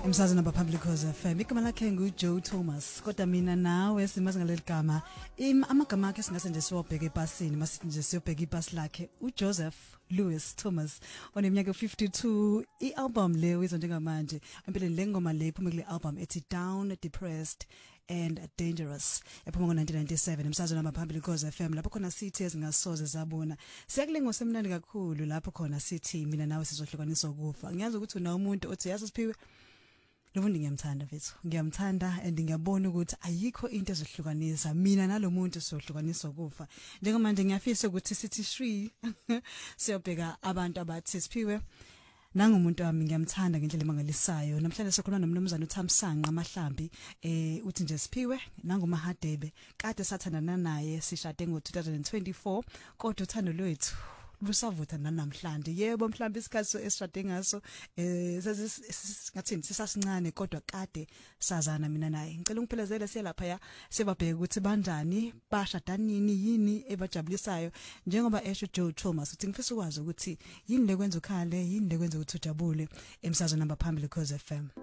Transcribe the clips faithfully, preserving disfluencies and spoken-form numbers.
Emsazweni abaphambili cause F M igama lakhe nguJoe Thomas kodwa mina nawe simazi ngaleli gama amagama akhe singase nje siwabheke epasini masithi nje siyobheka ipasi lakhe uJoseph Louis Thomas oneminyaka fifty-two ialbum le uyizwa njengamanje empeleni lengoma le iphuma kule album ethi Down Depressed and Dangerous ephuma ngo nineteen ninety-seven emsazweni abaphambili cause F M lapho khona sithi ezingasoze zabona siyakulinga semnandi kakhulu lapho khona sithi mina nawe sizohlukaniswa ukufa ngiyazi ukuthi una umuntu othi yazi Siphiwe Lovundi ngiyamthanda mfethu ngiyamthanda and ngiyabona ukuthi ayikho into ezihlukanisa mina nalomuntu sohlukaniswa kufa njengamanje ngiyafisa ukuthi sithi shri siyobheka abantu abathi Siphiwe nangumuntu wami ngiyamthanda ngendlela emangalisayo namhlanje sikhuluma nomnumzana uThamsanqa Mahlambi eh uthi nje Siphiwe nangumahadebe kade sathandana naye sishade ngo twenty twenty-four kodwa uthando lwethu lusavutha namhlanje yebo mhlawumbe isikhathi esishade ngaso eh ngathini sisasincane kodwa kade sazana mina naye ngicela ungiphelezele siya lapha ya sebabheka ukuthi banjani bashadanini yini ebajabulisayo njengoba esho Joe Thomas uthi ngifisa ukwazi ukuthi yini lekwenza ukhale yini lekwenza ukuthi ujabule emsazweni abaphambili cause F M.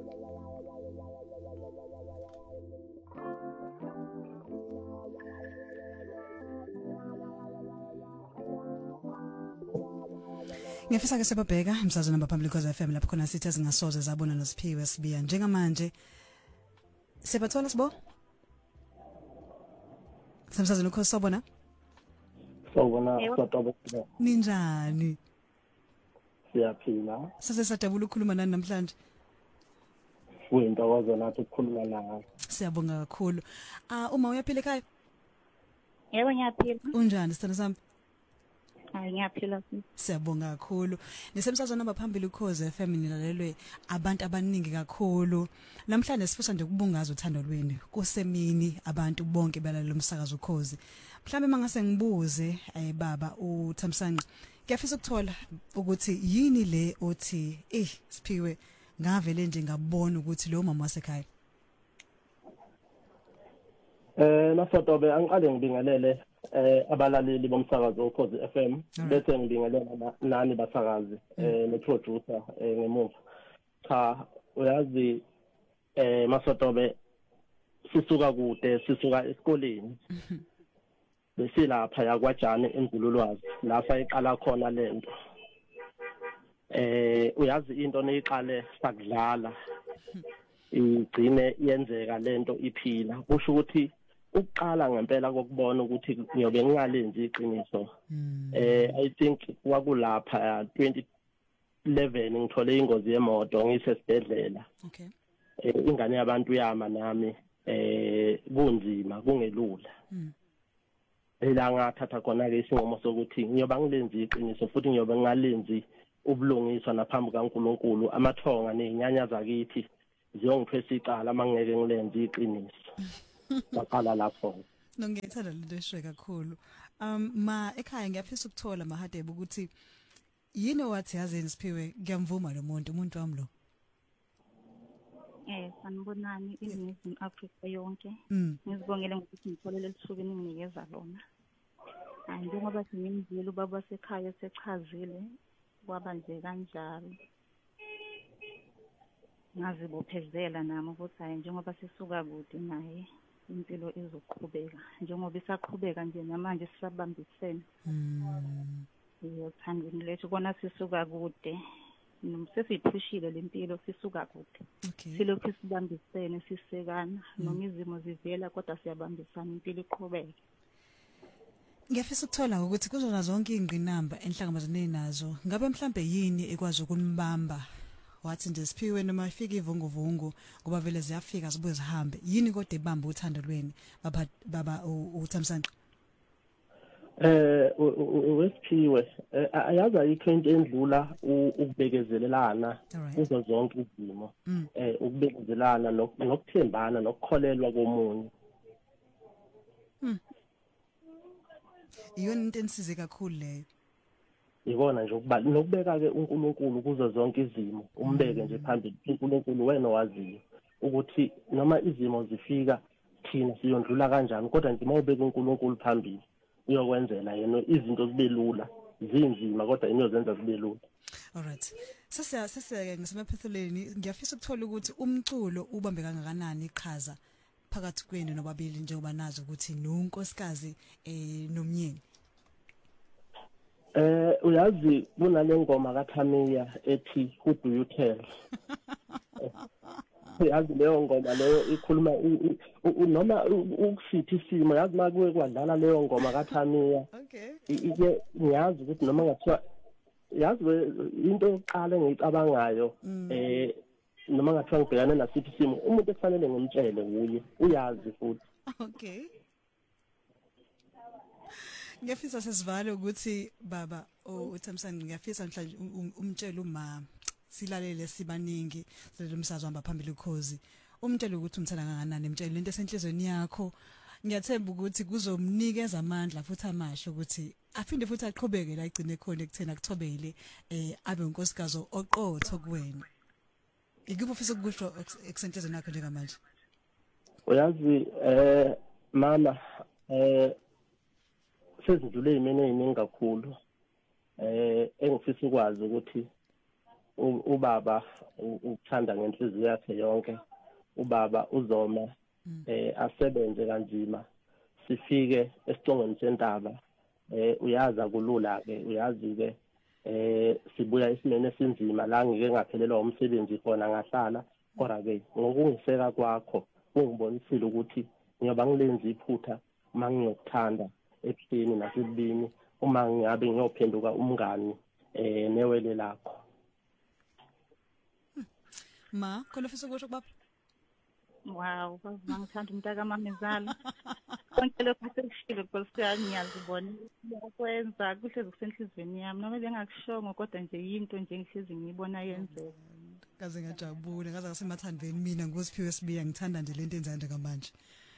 Ngiyafisa ke sebabheka emsazweni abaphambili cause F M lapho khona sithi ezingasoze zabona noSiphiwe Sibiya njengamanje sebathola sibo Samsazweni ukho sobona Sobona sotobo ninjani siyaphila sase sadabula ukukhuluma nani namhlanje Uyintokozo nathi ukukhuluma nawe Siyabonga kakhulu ah uma uyaphila ekhaya Yebo ngiyaphila Unjani sithanda sami Hayi ngiyaphila futhi. Siyabonga kakhulu. Nisemsazweni abaphambili cause F M nilalelwe abantu abaningi kakhulu. Namhlanje sifisa nje ukubungaza uthando lweni kusemini abantu bonke balalela umsakazo cause. Mhlambe mangase ngibuze eh baba uThamsanqa. Ngiyafisa ukuthola ukuthi yini le othi eh Siphiwe ngavele nje ngabona ukuthi lo mama wasekhaya. Eh nasotobe angiqale ngibingelele eh abalaleli bomsakazo ukhozi F M bese ngibingelela nani basakazi eh ne producer eh ngemuva cha uyazi eh masotobe sisuka kude sisuka esikoleni besilapha yakwajani enzululwazi lapha iqala khona lento eh uyazi into neyiqale sakudlala igcine yenzeka lento iphila kusho ukuthi ukuqala ngempela kokubona ukuthi ngiyobe ngingalenzi iqiniso eh I think kwakulapha twenty eleven ngithole ingozi yemoto ngisesibedlela okay eh ingane yabantu yama nami eh kunzima kungelula ela ngathatha khona ke isinqumo sokuthi ngiyoba ngilenzi iqiniso futhi ngiyobe ngingalenzi ubulungiswa naphambi kaNkuluNkulu amathonga nezinyanya zakithi ziyongithwesa icala mangeke ngilenzi iqiniso baqala lapho Nongethanda lento eshwe kakhulu um ma ekhaya ngiyafisa ukuthola mahadebe ukuthi yini wathi yazeni Siphiwe ngiyamvuma lo muntu umuntu wami lo Eh sanibonani iNingizimu Afrika yonke mm. Ngizibongele ngokuthi ngitholele lisuku ninginikeza lona hayi njengoba singimzile ubaba wasekhaya sechazile kwaba nje kanjalo ngazibophezela nami ukuthi hayi njengoba sisuka kude naye impilo izoqhubeka njengoba isaqhubeka nje namanje sisabambisene mm yothandweni lethu kona sisuka kude nomsesiphushile lempilo sisuka kude okay silokhu sibambisene sisekana noma izimo zivela kodwa siyabambisana impilo iqhubeka Ngiyafisa ukuthola ukuthi kuzona zonke ingqinamba enhlangabezane nazo ngabe mhlambe yini ekwazi ukunibamba wathi nje Siphiwe noma ifika ivunguvungu ngoba vele ziyafika zibuye zihambe yini kodwa ebamba uthando lweni baba baba uThamsanqa eh uSiphiwe ayazi ayikho into endlula ukubekezelelana kuzo zonke izimo eh ukubekezelana nokuthembana nokukholelwa komunye mm Iyona into ensize kakhulu leyo Yibona nje ukuba nokubeka ke uNkulunkulu kuzo zonke izimo umbeke nje phambili uNkulunkulu wena owaziyo ukuthi noma izimo zifika thina siyondlula kanjani kodwa nje mawubeka uNkulunkulu phambili uyokwenzela yena izinto zibe lula zinzima kodwa inozenza zibe lula. Alright. Sase sase ngisemaphetheleni ngiyafisa ukuthola ukuthi umculo ubambe kangakanani iqhaza phakathi kwenu nobabili njengoba nazi ukuthi nonkosikazi eh nomnyeni. Eh uyazi kunale ngoma kaThamiya ethi Who Do You Tell? Uyazi leyo ngoma leyo ikhuluma noma ukusithi isimo yazi makuwe kwadlala leyo ngoma kaThamiya. Okay. Ike ngiyazi ukuthi noma ngathiwa yazi into yokuqala engiyicabangayo eh noma ngathiwa ngibhekane nasiphi isimo umuntu ekufanele ngimtshele nguye uyazi futhi. Okay. Ngiyafisa sesivale ukuthi baba uThamsanqa ngiyafisa mhlanje umtshela uma silalele sibaningi selelo msazwe hamba phambili ukhozi umtshela ukuthi umthanda kangakanani emtshela lento esenhlizweni yakho ngiyathemba ukuthi kuzomnikeza amandla futhi amasho ukuthi aphinde futhi aqhubeke la igcine khona ekuthena kuthobele eh abe unkosikazi oqotho kuwena. Ikuphi ufisa ukusho eksenhlizweni yakho njengamanje? Uyazi eh mama eh sezidlule imene eziningi kakhulu eh engifisa ukwazi ukuthi ubaba ukuthanda ngenhliziyo yakhe yonke ubaba uzoma eh asebenze kanzima sifike esicongweni sentaba eh uyazi akulula ke uyazi ke eh sibuya esimene esinzima la ngike ngaphelelwa umsebenzi khona ngahlala kodwa ke ngokungiseka kwakho ungibonisile ukuthi ngiyoba ngilenza iphutha uma ngiyokuthanda ebuhleni nasebini uma ngiyabe ngiyophenduka umngani eh newele lakho. Ma khona ufisa ukusho baba? Wow, baba ngithanda umntaka mamezala. Konke lokho sekushilo kwesiyami ngiyazibona. Yakwenza kuhle kusenhlizweni yami noma bengakushongo kodwa nje into nje ngihlezi ngiyibona yenzeka. Kaze ngajabula ngaze ngasemathandweni mina ngosiphiwe sibiya ngithanda nje lento enzanda ngamanje.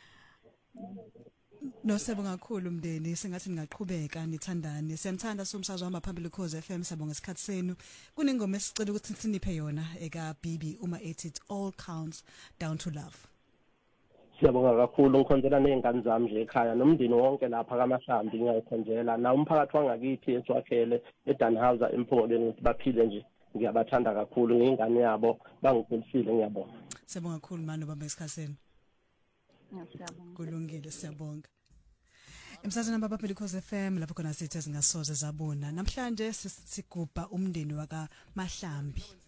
No siyabonga kakhulu umndeni sengathi ningaqhubeka nithandane siyanthanda somsazwe hamba phambili Ukhozi F M siyabonga isikhathi senu kunengoma esicela ukuthi siniphe yona eka Bibi uma ethi it all counts down to love. Siyabonga kakhulu ngikhonzela nezingane zami nje ekhaya nomndeni wonke lapha kaMahlambi ngiyakhonzela na umphakathi wangakithi esiwakhele eDanhauser emphongolweni ukuthi baphile nje ngiyabathanda kakhulu ngengane yabo bangikhulisile ngiyabonga. Siyabonga kakhulu manje baba isikhathi senu. Siyabonga. Kulungile siyabonga. Emsazweni baba phela Ukhozi F M lapho khona sithi ezingasoze zabona namhlanje sigubha umndeni waka Mahlambi.